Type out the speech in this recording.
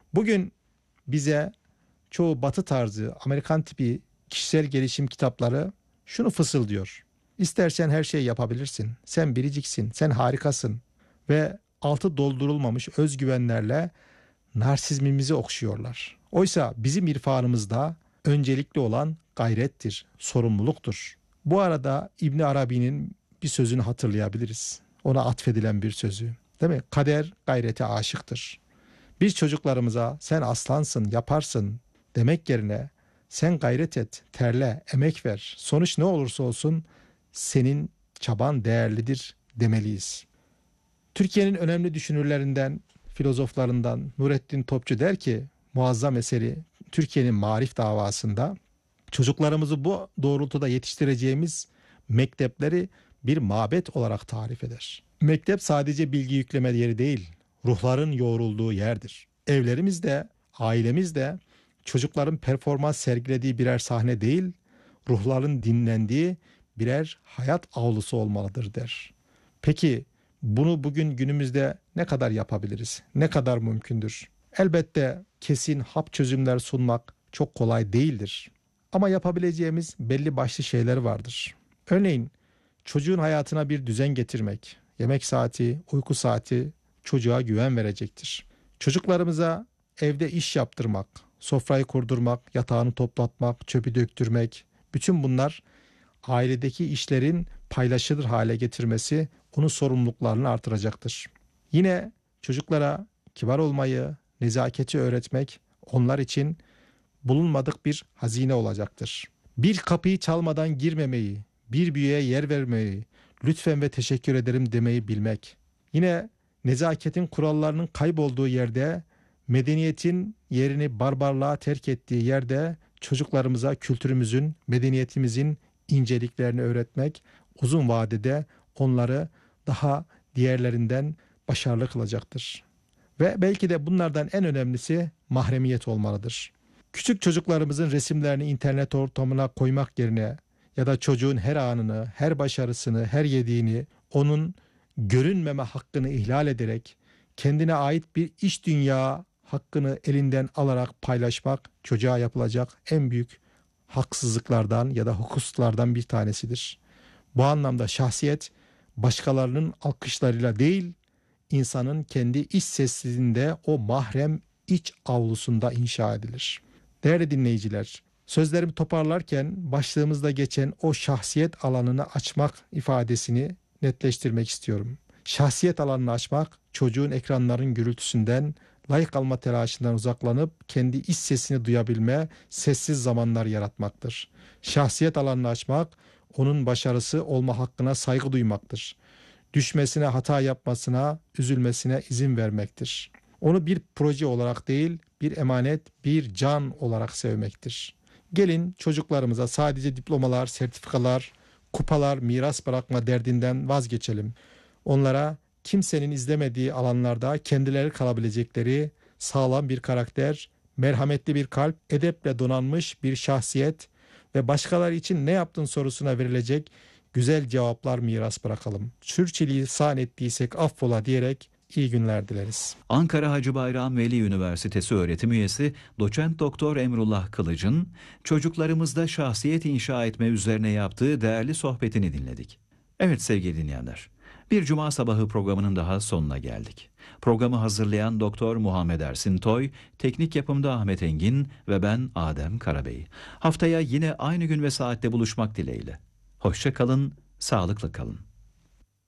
Bugün bize çoğu batı tarzı, Amerikan tipi kişisel gelişim kitapları şunu fısıldıyor. İstersen her şeyi yapabilirsin. Sen biriciksin, sen harikasın. Ve altı doldurulmamış özgüvenlerle narsizmimizi okşuyorlar. Oysa bizim irfanımızda öncelikli olan gayrettir, sorumluluktur. Bu arada İbn Arabi'nin bir sözünü hatırlayabiliriz. Ona atfedilen bir sözü. Değil mi? Kader gayrete aşıktır. Biz çocuklarımıza sen aslansın, yaparsın demek yerine sen gayret et, terle, emek ver. Sonuç ne olursa olsun senin çaban değerlidir demeliyiz. Türkiye'nin önemli düşünürlerinden, filozoflarından Nurettin Topçu der ki muazzam eseri Türkiye'nin marif davasında çocuklarımızı bu doğrultuda yetiştireceğimiz mektepleri bir mabet olarak tarif eder. Mektep sadece bilgi yükleme yeri değil, ruhların yoğrulduğu yerdir. Evlerimiz de, ailemiz de çocukların performans sergilediği birer sahne değil, ruhların dinlendiği birer hayat avlusu olmalıdır der. Peki bunu bugün günümüzde ne kadar yapabiliriz? Ne kadar mümkündür? Elbette kesin hap çözümler sunmak çok kolay değildir. Ama yapabileceğimiz belli başlı şeyler vardır. Örneğin çocuğun hayatına bir düzen getirmek, yemek saati, uyku saati çocuğa güven verecektir. Çocuklarımıza evde iş yaptırmak, sofrayı kurdurmak, yatağını toplatmak, çöpü döktürmek, bütün bunlar ailedeki işlerin paylaşılır hale getirmesi onun sorumluluklarını artıracaktır. Yine çocuklara kibar olmayı, nezaketi öğretmek onlar için bulunmadık bir hazine olacaktır. Bir kapıyı çalmadan girmemeyi, bir büyüğe yer vermeyi, lütfen ve teşekkür ederim demeyi bilmek. Yine nezaketin kurallarının kaybolduğu yerde, medeniyetin yerini barbarlığa terk ettiği yerde çocuklarımıza kültürümüzün, medeniyetimizin inceliklerini öğretmek uzun vadede onları daha diğerlerinden başarılı kılacaktır. Ve belki de bunlardan en önemlisi mahremiyet olmalıdır. Küçük çocuklarımızın resimlerini internet ortamına koymak yerine ya da çocuğun her anını, her başarısını, her yediğini onun görünmeme hakkını ihlal ederek kendine ait bir iç dünya hakkını elinden alarak paylaşmak çocuğa yapılacak en büyük haksızlıklardan ya da hukuslardan bir tanesidir. Bu anlamda şahsiyet başkalarının alkışlarıyla değil, insanın kendi iç sessizliğinde o mahrem iç avlusunda inşa edilir. Değerli dinleyiciler, sözlerimi toparlarken başlığımızda geçen o şahsiyet alanını açmak ifadesini netleştirmek istiyorum. Şahsiyet alanını açmak, çocuğun ekranların gürültüsünden, layık alma telaşından uzaklanıp kendi iç sesini duyabilme, sessiz zamanlar yaratmaktır. Şahsiyet alanını açmak, onun başarısı olma hakkına saygı duymaktır. Düşmesine, hata yapmasına, üzülmesine izin vermektir. Onu bir proje olarak değil, bir emanet, bir can olarak sevmektir. Gelin çocuklarımıza sadece diplomalar, sertifikalar, kupalar, miras bırakma derdinden vazgeçelim. Onlara kimsenin izlemediği alanlarda kendileri kalabilecekleri sağlam bir karakter, merhametli bir kalp, edeple donanmış bir şahsiyet ve başkaları için ne yaptın sorusuna verilecek güzel cevaplar miras bırakalım. Sürçülisan ettiysek affola diyerek iyi günler dileriz. Ankara Hacı Bayram Veli Üniversitesi öğretim üyesi Doçent Doktor Emrullah Kılıç'ın çocuklarımızda şahsiyet inşa etme üzerine yaptığı değerli sohbetini dinledik. Evet sevgili dinleyenler, bir cuma sabahı programının daha sonuna geldik. Programı hazırlayan Doktor Muhammed Ersin Toy, teknik yapımda Ahmet Engin ve ben Adem Karabey. Haftaya yine aynı gün ve saatte buluşmak dileğiyle. Hoşça kalın, sağlıklı kalın.